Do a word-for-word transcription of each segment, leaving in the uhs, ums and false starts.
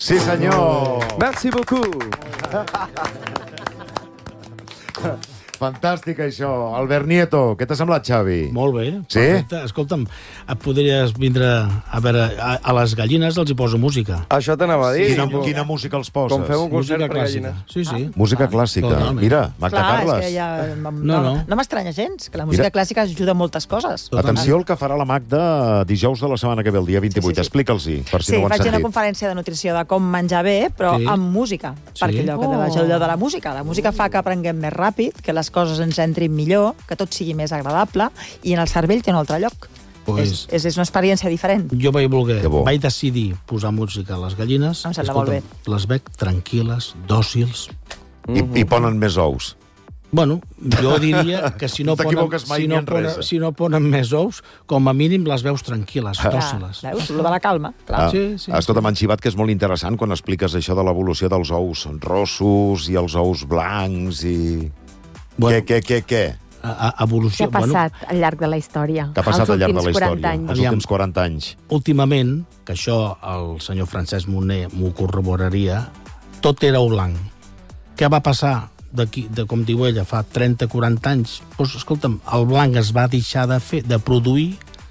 Sí, senyor. Merci beaucoup. Fantàstic, això. Albert Nieto, què t'ha semblat, Xavi? Molt bé. Sí? Perfecte. Escolta'm, et podries vindre a veure... A, a les gallines els hi poso música. Això t'anava a dir. Quina, quina música els poses? Com feu un concert Música per clàssica. gallines. Sí, sí. Música clàssica. Totalment. Mira, Magda Clar, Carles. és que ja... No, No, no. no m'estranya gens, que la música Mira. clàssica ajuda a moltes coses. Atenció al que farà la Magda dijous de la setmana que ve, el dia vint-i-vuit. Sí, sí, sí. Explica'ls-hi, per si Sí, no ho han faig una sentit. conferència de nutrició de com menjar bé, però Sí. amb música. Sí. Perquè allò que Oh. allò de la música. La música fa que aprenguem més ràpid, que les coses ens entrin millor, que tot sigui més agradable, i en el cervell té un altre lloc. Pues- És, és, és una experiència diferent. Jo vaig voler, Que bo. vaig decidir posar música a les gallines. Em sembla molt bé. Les veig tranquil·les, dòcils. I, I ponen més ous. Bueno, jo diria que si no, No ponen, t'equivoques mai si, ni no en res, ponen, eh? si no ponen més ous, com a mínim les veus tranquil·les, Clar, dòciles. veus? Lo de la calma. Clar. Ah, Sí, sí, Escolta, m'han xivat que és molt interessant quan expliques això de l'evolució dels ous rossos i els ous blancs i... Bueno. Què, què, què, què? A, a, Què evolució. ha passat al llarg de la història? Què ha passat Els al llarg de la últims història? quaranta anys. Els Aviam. últims quaranta anys. Bueno, últimament, que això el senyor Francesc Moner m'ho corroboraria, tot era ou blanc. Què va passar? D'aquí, de, com diu ella, fa trenta quaranta anys, doncs, escolta'm, el blanc es va deixar de fer, de produir,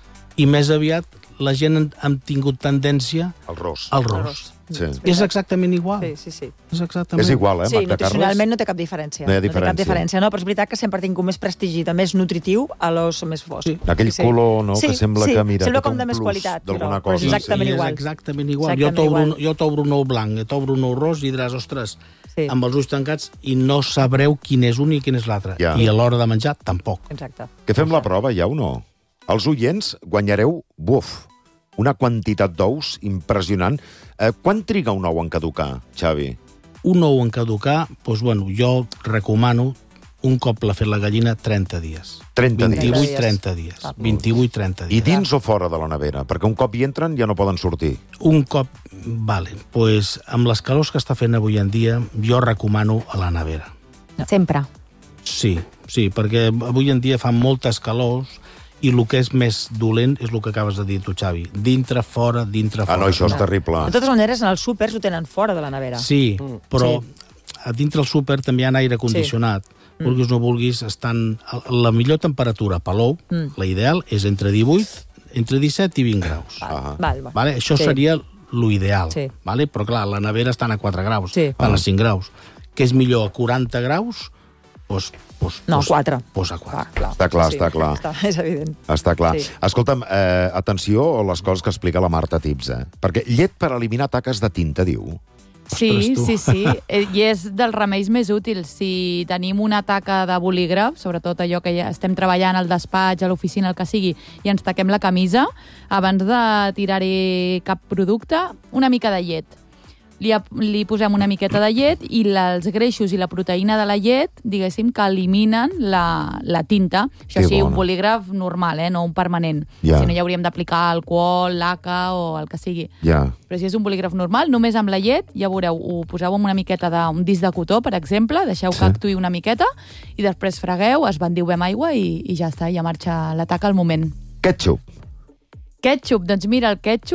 i més aviat la gent han, han tingut tendència El ros. al ros. Sí. És exactament igual. Sí, sí, sí. És exactament És igual, eh, Sí, Magda Carles? nutricionalment no té cap diferència. No hi ha No té cap diferència. diferència, no? Però és veritat que sempre ha tingut més prestigi, de més nutritiu, a l'os més fosc. Sí. Aquell color, no?, que sembla sí, que, mira, sembla que té com un de més plus qualitat, d'alguna però, però és cosa. exactament sí, igual. És exactament igual. Exactament jo t'obro igual. un, jo t'obro un ou blanc, t'obro un ou ros i diràs, ostres, Sí. amb els ulls tancats, i no sabreu quin és un i quin és l'altre. Ja. I a l'hora de menjar, tampoc. Exacte. Que fem la prova, ja o no? Els oients guanyareu, buf, una quantitat d'ous impressionant. Eh, quan triga un ou en caducar, Xavi? Un ou en caducar, doncs, bueno, jo recomano, un cop l'ha fet la gallina, trenta dies. trenta dies. vint-i-vuit trenta dies. Ah. vint-i-vuit trenta I dies. dins o fora de la nevera? Perquè un cop hi entren ja no poden sortir. Un cop, vale, doncs, amb les calors que està fent avui en dia, jo recomano a la nevera. Sempre. Sí, sí, perquè avui en dia fan moltes calors i el que és més dolent és el que acabes de dir tu, Xavi. Dintre, fora, dintre, Ah, fora. no, això és terrible. De totes maneres, en els súpers ho tenen fora de la nevera. Sí, però Sí. a dintre el súper també hi ha aire condicionat. Sí. Vulguis o no vulguis, estan... La millor temperatura per l'ou, Mm. la ideal, és entre divuit, entre disset i vint graus. Val, Ah. val, val. Vale? Això Sí. seria l'ideal. Sí. Vale? Però, clar, la nevera estan a quatre graus, Sí. estan a cinc graus. Què és millor, a quaranta graus? Doncs, doncs, No, doncs, quatre. Doncs a quatre. Clar, clar. Està clar, està clar. Està, és evident. Està clar. Sí. Escolta'm, eh, atenció a les coses que explica la Marta Tips, eh? Perquè llet per eliminar taques de tinta, diu. Sí, Ostres, tu. sí, sí. Eh, I és dels remeis més útils. Si tenim una taca de bolígraf, sobretot allò que ja estem treballant al despatx, a l'oficina, el que sigui, i ens taquem la camisa, abans de tirar-hi cap producte, una mica de llet. Li, li posem una miqueta de llet i la, els greixos i la proteïna de la llet, diguéssim, que eliminen la, la tinta. Això Que sí, bona. un bolígraf normal, eh, no un permanent. Ja. Si no, ja hauríem d'aplicar alcohol, laca o el que sigui. Ja. Però si és un bolígraf normal, només amb la llet, ja veureu, ho poseu amb una miqueta d'un disc de cotó, per exemple, deixeu Sí. que actuï una miqueta, i després fregueu, es bandiu bé amb aigua i, i ja està, ja marxa la taca al moment. Ketchup. Ketchup, doncs mira, el ketchup